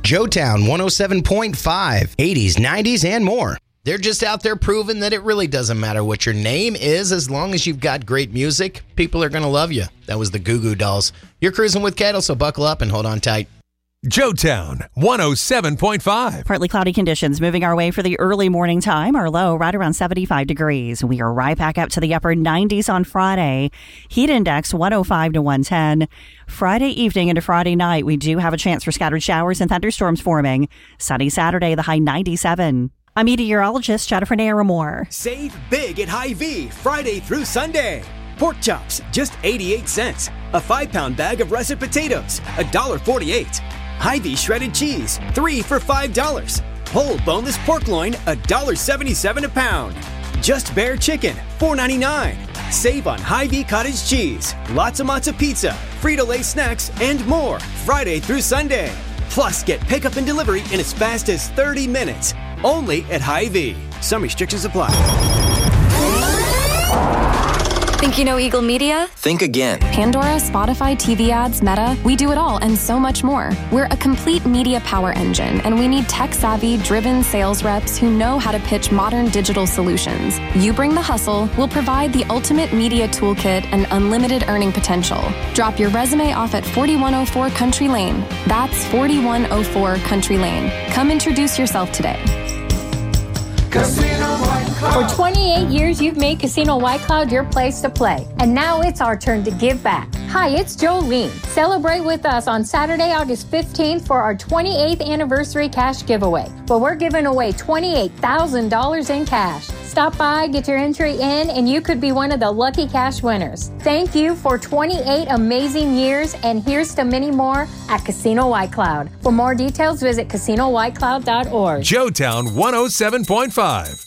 Joetown 107.5, 80s, 90s, and more. They're just out there proving that it really doesn't matter what your name is. As long as you've got great music, people are going to love you. That was the Goo Goo Dolls. You're cruising with Kettle, so buckle up and hold on tight. Joetown 107.5. Partly cloudy conditions moving our way for the early morning time. Our low right around 75 degrees. We are right back up to the upper 90s on Friday. Heat index 105 to 110. Friday evening into Friday night, we do have a chance for scattered showers and thunderstorms forming. Sunny Saturday, the high 97. I'm meteorologist Jennifer Naramore. Save big at Hy-Vee Friday through Sunday. Pork chops, just 88 cents. A 5-pound bag of russet potatoes, $1.48. Hy-Vee shredded cheese, 3 for $5. Whole boneless pork loin, $1.77 a pound. Just Bear chicken, $4.99. Save on Hy-Vee cottage cheese, lots of matzo pizza, Frito-Lay snacks, and more Friday through Sunday. Plus, get pickup and delivery in as fast as 30 minutes. Only at Hy-Vee. Some restrictions apply. Think you know Eagle Media? Think again. Pandora, Spotify, TV ads, Meta, we do it all and so much more. We're a complete media power engine, and we need tech-savvy, driven sales reps who know how to pitch modern digital solutions. You bring the hustle, we'll provide the ultimate media toolkit and unlimited earning potential. Drop your resume off at 4104 Country Lane. That's 4104 Country Lane. Come introduce yourself today. For 28 years, you've made Casino White Cloud your place to play. And now it's our turn to give back. Hi, it's Jolene. Celebrate with us on Saturday, August 15th for our 28th anniversary cash giveaway. Well, we're giving away $28,000 in cash. Stop by, get your entry in, and you could be one of the lucky cash winners. Thank you for 28 amazing years, and here's to many more at Casino White Cloud. For more details, visit CasinoWhiteCloud.org. Joetown 107.5.